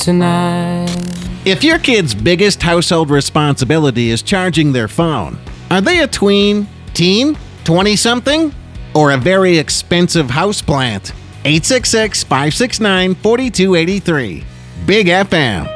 tonight. If your kid's biggest household responsibility is charging their phone, are they a tween, teen, 20-something, or a very expensive houseplant? 866-569-4283. Big FM.